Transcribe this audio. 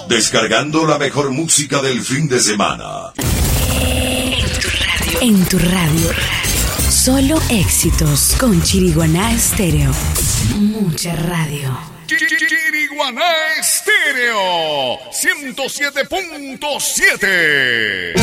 Descargando la mejor música del fin de semana. En tu radio. Solo éxitos con Chiriguaná Estéreo. Mucha radio. Chiriguaná Estéreo 107.7.